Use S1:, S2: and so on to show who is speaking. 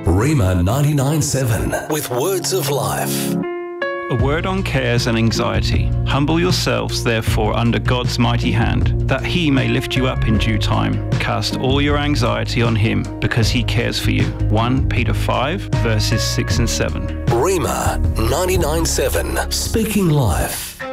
S1: Rhema 99.7 with words of life.
S2: A word on cares and anxiety. Humble yourselves, therefore, under God's mighty hand, that he may lift you up in due time. Cast all your anxiety on him, because he cares for you. 1 Peter 5, verses 6 and 7.
S1: Rhema 99.7, speaking life.